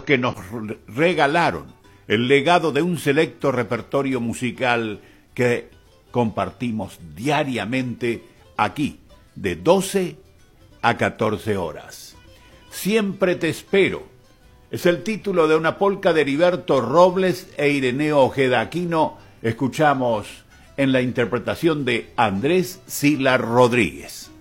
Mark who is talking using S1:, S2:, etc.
S1: los que nos regalaron el legado de un selecto repertorio musical que compartimos diariamente aquí, de 12 a 14 horas. Siempre te espero. Es el título de una polca de Heriberto Robles e Ireneo Ojeda Aquino. Escuchamos en la interpretación de Andrés Sila Rodríguez.